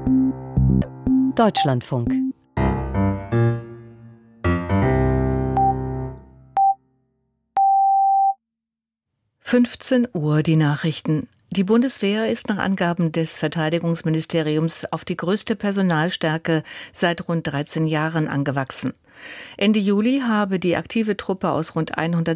Deutschlandfunk. (15 Uhr) die Nachrichten. Die Bundeswehr ist nach Angaben des Verteidigungsministeriums auf die größte Personalstärke seit rund 13 Jahren angewachsen. Ende Juli habe die aktive Truppe aus rund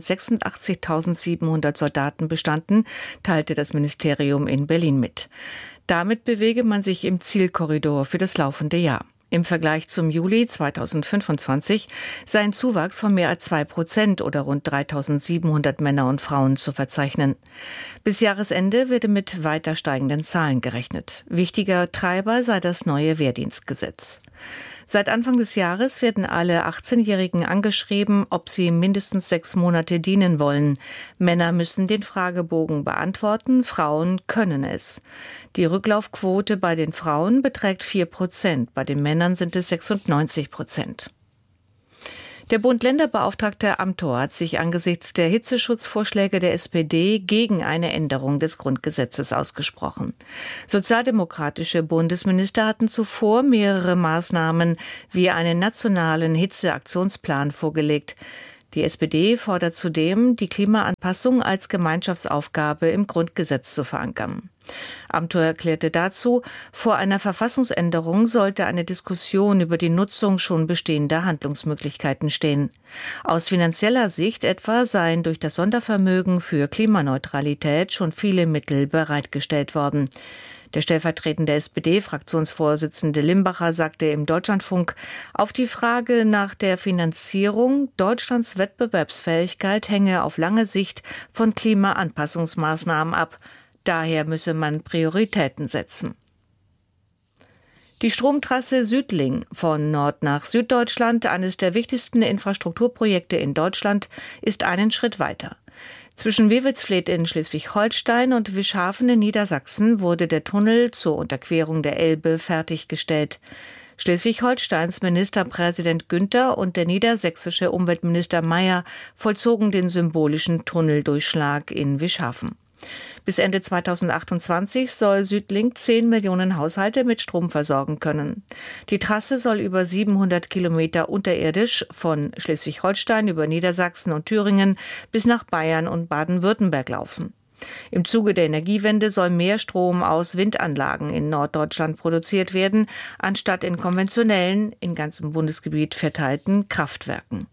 186.700 Soldaten bestanden, teilte das Ministerium in Berlin mit. Damit bewege man sich im Zielkorridor für das laufende Jahr. Im Vergleich zum Juli 2025 sei ein Zuwachs von mehr als 2% oder rund 3.700 Männer und Frauen zu verzeichnen. Bis Jahresende werde mit weiter steigenden Zahlen gerechnet. Wichtiger Treiber sei das neue Wehrdienstgesetz. Seit Anfang des Jahres werden alle 18-Jährigen angeschrieben, ob sie mindestens 6 Monate dienen wollen. Männer müssen den Fragebogen beantworten, Frauen können es. Die Rücklaufquote bei den Frauen beträgt 4%, bei den Männern sind es 96%. Der Bund-Länder-Beauftragte Amthor hat sich angesichts der Hitzeschutzvorschläge der SPD gegen eine Änderung des Grundgesetzes ausgesprochen. Sozialdemokratische Bundesminister hatten zuvor mehrere Maßnahmen wie einen nationalen Hitzeaktionsplan vorgelegt. Die SPD fordert zudem, die Klimaanpassung als Gemeinschaftsaufgabe im Grundgesetz zu verankern. Amthor erklärte dazu, vor einer Verfassungsänderung sollte eine Diskussion über die Nutzung schon bestehender Handlungsmöglichkeiten stehen. Aus finanzieller Sicht etwa seien durch das Sondervermögen für Klimaneutralität schon viele Mittel bereitgestellt worden. Der stellvertretende SPD-Fraktionsvorsitzende Limbacher sagte im Deutschlandfunk, auf die Frage nach der Finanzierung Deutschlands Wettbewerbsfähigkeit hänge auf lange Sicht von Klimaanpassungsmaßnahmen ab. Daher müsse man Prioritäten setzen. Die Stromtrasse Südlink von Nord- nach Süddeutschland, eines der wichtigsten Infrastrukturprojekte in Deutschland, ist einen Schritt weiter. Zwischen Wewelsfleth in Schleswig-Holstein und Wischhafen in Niedersachsen wurde der Tunnel zur Unterquerung der Elbe fertiggestellt. Schleswig-Holsteins Ministerpräsident Günther und der niedersächsische Umweltminister Mayer vollzogen den symbolischen Tunneldurchschlag in Wischhafen. Bis Ende 2028 soll Südlink 10 Millionen Haushalte mit Strom versorgen können. Die Trasse soll über 700 Kilometer unterirdisch von Schleswig-Holstein über Niedersachsen und Thüringen bis nach Bayern und Baden-Württemberg laufen. Im Zuge der Energiewende soll mehr Strom aus Windanlagen in Norddeutschland produziert werden, anstatt in konventionellen, in ganzem Bundesgebiet verteilten Kraftwerken.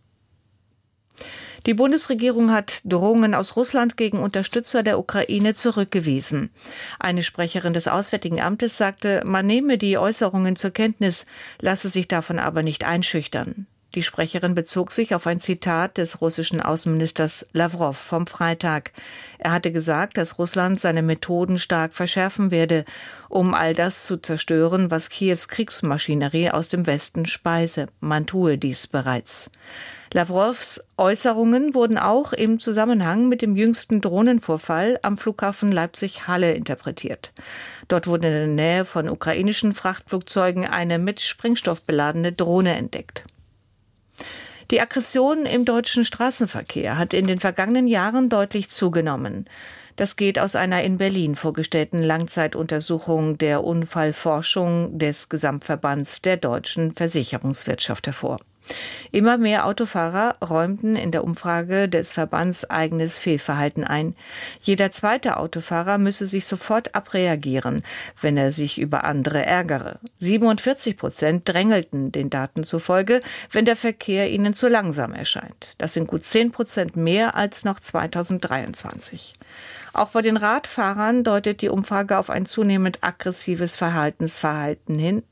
Die Bundesregierung hat Drohungen aus Russland gegen Unterstützer der Ukraine zurückgewiesen. Eine Sprecherin des Auswärtigen Amtes sagte, man nehme die Äußerungen zur Kenntnis, lasse sich davon aber nicht einschüchtern. Die Sprecherin bezog sich auf ein Zitat des russischen Außenministers Lawrow vom Freitag. Er hatte gesagt, dass Russland seine Methoden stark verschärfen werde, um all das zu zerstören, was Kiews Kriegsmaschinerie aus dem Westen speise. Man tue dies bereits. Lawrows Äußerungen wurden auch im Zusammenhang mit dem jüngsten Drohnenvorfall am Flughafen Leipzig-Halle interpretiert. Dort wurde in der Nähe von ukrainischen Frachtflugzeugen eine mit Sprengstoff beladene Drohne entdeckt. Die Aggression im deutschen Straßenverkehr hat in den vergangenen Jahren deutlich zugenommen. Das geht aus einer in Berlin vorgestellten Langzeituntersuchung der Unfallforschung des Gesamtverbands der deutschen Versicherungswirtschaft hervor. Immer mehr Autofahrer räumten in der Umfrage des Verbands eigenes Fehlverhalten ein. Jeder zweite Autofahrer müsse sich sofort abreagieren, wenn er sich über andere ärgere. 47% drängelten den Daten zufolge, wenn der Verkehr ihnen zu langsam erscheint. Das sind gut 10% mehr als noch 2023. Auch bei den Radfahrern deutet die Umfrage auf ein zunehmend aggressives Verkehrsverhalten hin.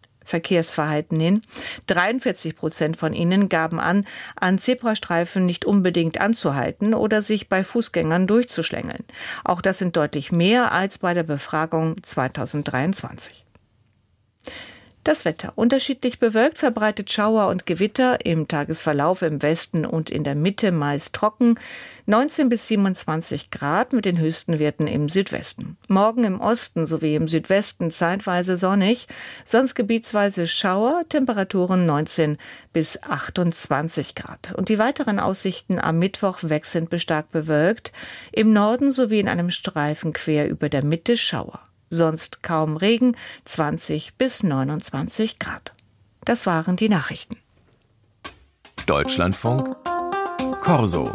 43% von ihnen gaben an Zebrastreifen nicht unbedingt anzuhalten oder sich bei Fußgängern durchzuschlängeln. Auch das sind deutlich mehr als bei der Befragung 2023. Das Wetter. Unterschiedlich bewölkt, verbreitet Schauer und Gewitter, im Tagesverlauf im Westen und in der Mitte meist trocken, 19 bis 27 Grad mit den höchsten Werten im Südwesten. Morgen im Osten sowie im Südwesten zeitweise sonnig, sonst gebietsweise Schauer, Temperaturen 19 bis 28 Grad. Und die weiteren Aussichten am Mittwoch wechselnd bis stark bewölkt, im Norden sowie in einem Streifen quer über der Mitte Schauer. sonst kaum Regen, 20 bis 29 Grad. Das waren die Nachrichten. Deutschlandfunk Corso.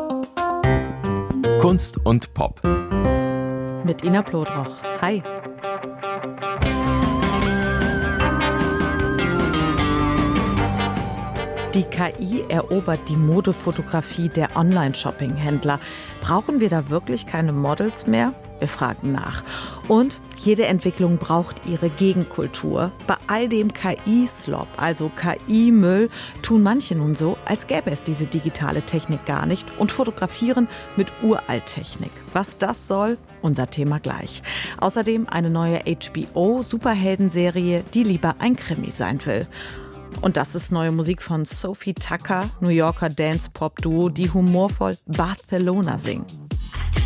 Kunst und Pop. Mit Ina Plodroch. Hi. Die KI erobert die Modefotografie der Online-Shopping-Händler. Brauchen wir da wirklich keine Models mehr? Wir fragen nach. Und jede Entwicklung braucht ihre Gegenkultur. Bei all dem KI-Slop, also KI-Müll, tun manche nun so, als gäbe es diese digitale Technik gar nicht und fotografieren mit Uralttechnik. Was das soll? Unser Thema gleich. Außerdem eine neue HBO-Superheldenserie, die lieber ein Krimi sein will. Und das ist neue Musik von Sophie Tucker, New Yorker Dance-Pop-Duo, die humorvoll Barcelona singen.